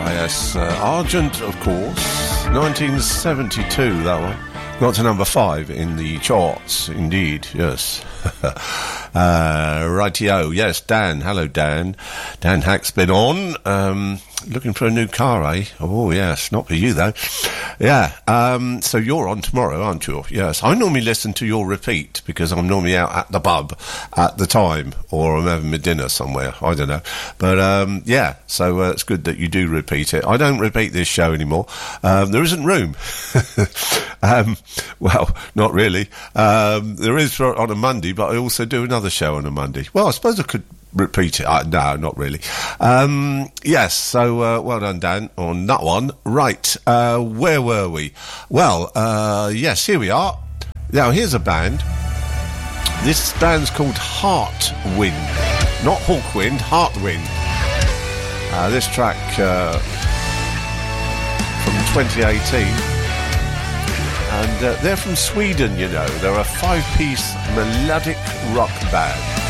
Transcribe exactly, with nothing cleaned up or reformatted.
yes. Uh, Argent, of course. nineteen seventy-two, that one. Got to number five in the charts, indeed, yes. uh, rightio, yes, Dan. Hello, Dan. Dan Hack's been on. Um, looking for a new car, eh? Oh, yes, not for you, though. Yeah, um, so you're on tomorrow, aren't you? Yes, I normally listen to your repeat because I'm normally out at the pub at the time, or I'm having my dinner somewhere, I don't know. But, um, yeah, so uh, it's good that you do repeat it. I don't repeat this show anymore. Um, there isn't room. um, well, not really. Um, there is for, on a Monday, but I also do another show on a Monday. Well, I suppose I could repeat it. Uh, no, not really. Um, yes, so uh, well done, Dan, on that one. Right, uh, where were we? Well, uh, yes, here we are. Now, here's a band. This band's called Heartwind. Not Hawkwind, Heartwind. Uh, this track uh, from twenty eighteen. And uh, they're from Sweden, you know. They're a five-piece melodic rock band.